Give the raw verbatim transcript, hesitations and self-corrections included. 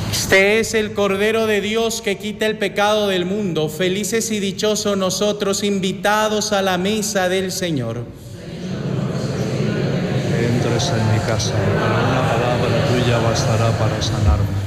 Este es el Cordero de Dios que quita el pecado del mundo. Felices y dichosos nosotros, invitados a la mesa del Señor. Entres en mi casa, para una palabra tuya bastará para sanarme.